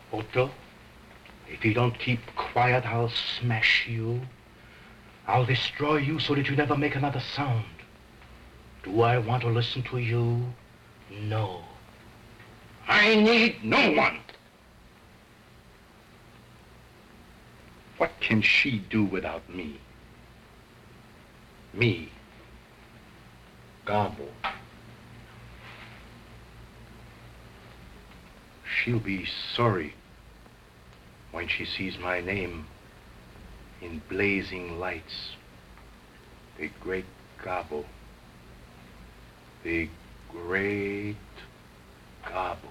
Otto, if you don't keep quiet, I'll smash you. I'll destroy you so that you never make another sound. Do I want to listen to you? No. I need no one. What can she do without me? Me. Gobble. She'll be sorry when she sees my name in blazing lights. The great Gobble. The great Gobble.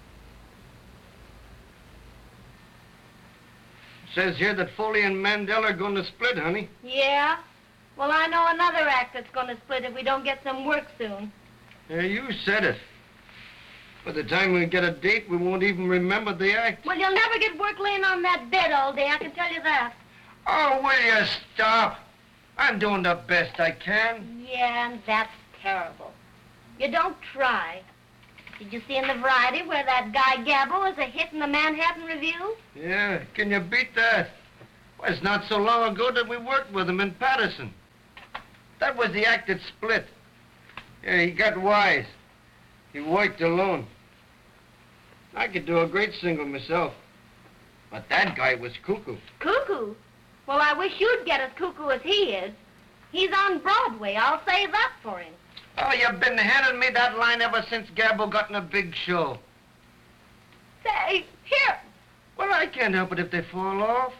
Says here that Foley and Mandel are going to split, honey. Yeah? Well, I know another act that's going to split if we don't get some work soon. Yeah, you said it. By the time we get a date, we won't even remember the act. Well, you'll never get work laying on that bed all day, I can tell you that. Oh, will you stop? I'm doing the best I can. Yeah, and that's terrible. You don't try. Did you see in the Variety where that guy Gabbo is a hit in the Manhattan Review? Yeah, can you beat that? Well, it's not so long ago that we worked with him in Patterson. That was the act that split. Yeah, he got wise. He worked alone. I could do a great single myself. But that guy was cuckoo. Cuckoo? Well, I wish you'd get as cuckoo as he is. He's on Broadway. I'll say that for him. Oh, you've been handing me that line ever since Gabbo got in a big show. Say, here. Well, I can't help it if they fall off.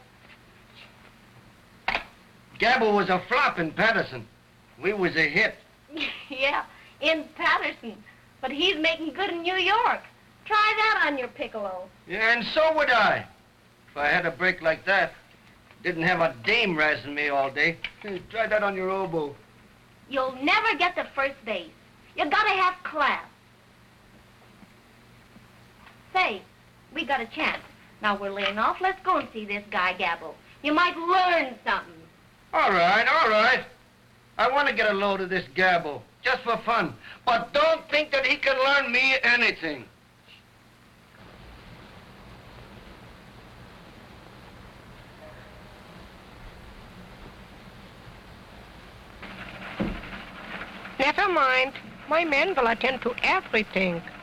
Gabbo was a flop in Patterson. We was a hit. Yeah, in Patterson. But he's making good in New York. Try that on your piccolo. Yeah, and so would I. If I had a break like that. Didn't have a dame razzing me all day. Hey, try that on your oboe. You'll never get to first base. You gotta have class. Say, we got a chance. Now we're laying off. Let's go and see this guy Gabbo. You might learn something. All right, all right. I want to get a load of this Gabbo, just for fun. But don't think that he can learn me anything. Never mind. My men will attend to everything.